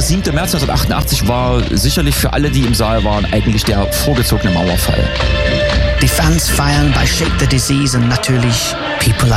7. März 1988 war sicherlich für alle, die im Saal waren, eigentlich der vorgezogene Mauerfall. Die Fans feiern bei Shake the Disease und natürlich People